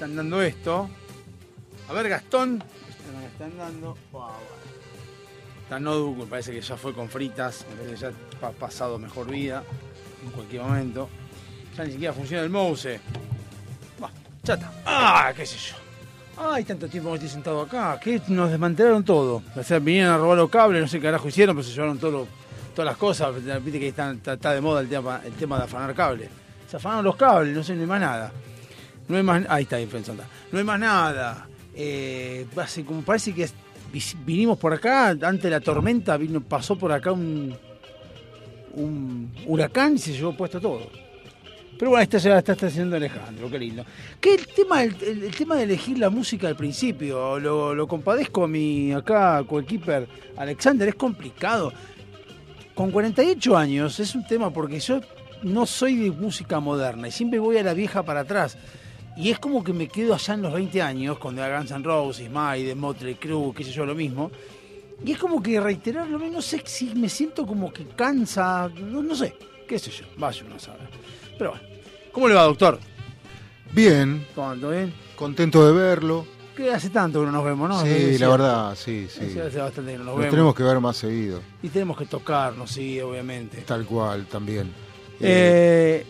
están dando esto. A ver, Gastón. Me están dando. Está Nodu, me parece que ya fue con fritas. Me parece que ya ha pasado mejor vida. En cualquier momento. Ya ni siquiera funciona el mouse. Chata. Qué sé yo. Ay, tanto tiempo que estoy sentado acá. Que nos desmantelaron todo. O sea, vinieron a robar los cables, no sé qué carajo hicieron, pero se llevaron todas las cosas. Viste que está de moda el tema de afanar cables. Se afanaron los cables, no sé, no hay más nada. No hay más. Ahí está, influencia. No hay más nada. Como parece que vinimos por acá, antes de la tormenta, pasó por acá un huracán y se llevó puesto todo. Pero bueno, esta ya la está haciendo Alejandro, qué lindo. Que el tema de elegir la música al principio, lo compadezco a mi acá coequiper Alexander, es complicado. Con 48 años es un tema porque yo no soy de música moderna y siempre voy a la vieja para atrás. Y es como que me quedo allá en los 20 años, cuando era Guns N' Roses, Maiden, Motley Crue, qué sé yo, lo mismo. Y es como que reiterarlo, no sé si me siento como que cansa, no sé, qué sé yo, vaya uno a saber. Pero bueno, ¿cómo le va, doctor? Bien. ¿Todo bien? Contento de verlo. Que hace tanto que no nos vemos, ¿no? Sí, la verdad, sí. Hace bastante que no nos Nos vemos. tenemos que ver más seguido. Y tenemos que tocarnos, sí, obviamente. Tal cual, también. ¿Qué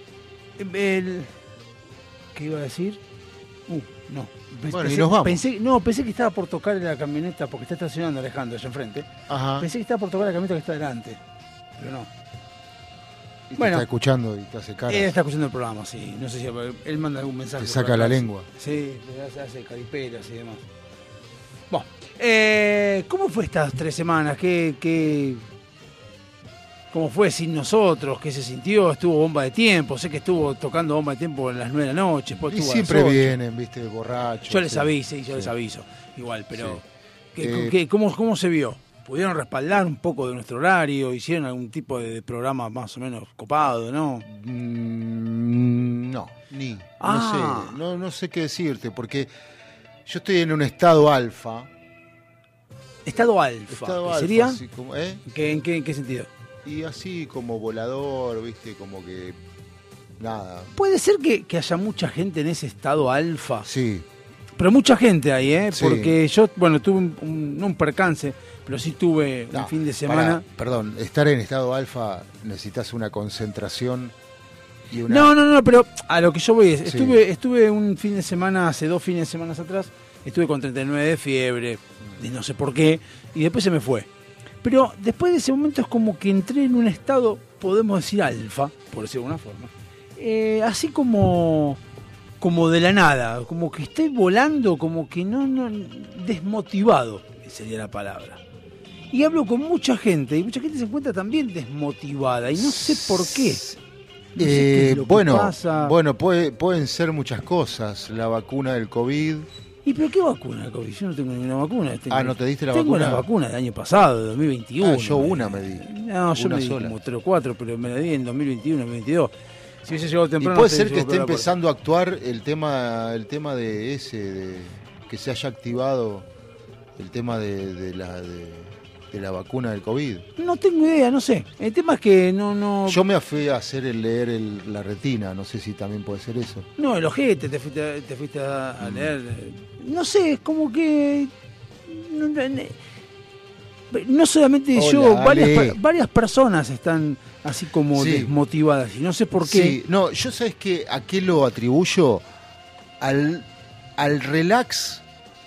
iba a decir? No. Bueno, y nos vamos. Pensé que estaba por tocar la camioneta, porque está estacionando Alejandro allá enfrente. Ajá. Pensé que estaba por tocar la camioneta que está delante, pero no. Y te está escuchando y te hace caras. Él está escuchando el programa, sí. No sé si él manda algún mensaje. Te saca la lengua. Sí, hace caripelas y demás. Bueno, ¿cómo fue estas 3 semanas? ¿Cómo fue sin nosotros? ¿Qué se sintió? ¿Estuvo bomba de tiempo? Sé que estuvo tocando bomba de tiempo a las 9 de la noche. Y siempre vienen, viste, borrachos. Yo les aviso. Igual, pero ¿cómo se vio? ¿Pudieron respaldar un poco de nuestro horario? ¿Hicieron algún tipo de programa más o menos copado, no? No sé qué decirte, porque yo estoy en un estado alfa. ¿Estado alfa? ¿Sería? Así como, ¿En qué sentido? Y así como volador, viste, como que nada. ¿Puede ser que haya mucha gente en ese estado alfa? Sí. Pero mucha gente ahí, Sí. Porque yo, tuve no un percance, pero sí tuve un fin de semana. Perdón, estar en estado alfa necesitas una concentración y una... No, pero a lo que yo voy es, estuve un fin de semana, hace 2 fines de semana atrás, estuve con 39 de fiebre, de no sé por qué, y después se me fue. Pero después de ese momento es como que entré en un estado, podemos decir alfa, por decirlo de alguna forma, así como de la nada, como que estoy volando, como que no desmotivado, sería la palabra. Y hablo con mucha gente, y mucha gente se encuentra también desmotivada, y no sé por qué. No sé qué es lo que pasa. Bueno, pueden ser muchas cosas, la vacuna del COVID. ¿Y pero qué vacuna del COVID? Yo no tengo ninguna vacuna. ¿No te diste la vacuna? Tengo vacuna? la vacuna del año pasado, de 2021. Yo una me di. No, yo me di sola. como 3 o 4, pero me la di en 2021, 2022. Si hubiese llegado temprano... Y puede ser que esté empezando a actuar el tema de que se haya activado el tema de la vacuna del COVID. No tengo idea, no sé. El tema es que no... Yo me fui a hacer leer la retina, no sé si también puede ser eso. No, el ojete te fuiste a leer. No sé, es como que... No solamente yo, varias personas están así como desmotivadas y no sé por qué. Sí, no, yo sabes que a qué lo atribuyo al relax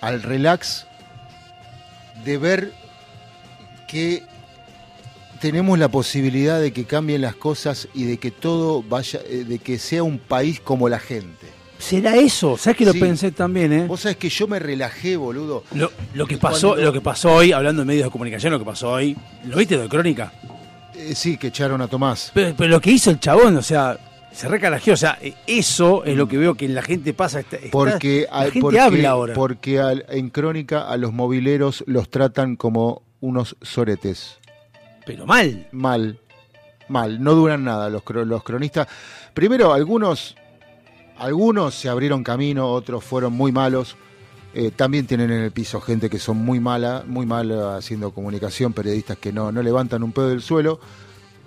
de ver que tenemos la posibilidad de que cambien las cosas y de que todo vaya, de que sea un país como la gente. ¿Será eso? ¿Sabes que lo pensé también, Vos sabés que yo me relajé, boludo. Lo que pasó hoy, hablando de medios de comunicación, lo que pasó hoy, ¿lo viste de Crónica? Sí, que echaron a Tomás. Pero lo que hizo el chabón, o sea, se recalajeó, o sea, eso es lo que veo que la gente pasa. Porque habla ahora. Porque en Crónica a los mobileros los tratan como unos soretes. Pero mal. Mal, no duran nada los cronistas. Primero, algunos se abrieron camino, otros fueron muy malos. También tienen en el piso gente que son muy mala haciendo comunicación, periodistas que no levantan un pedo del suelo.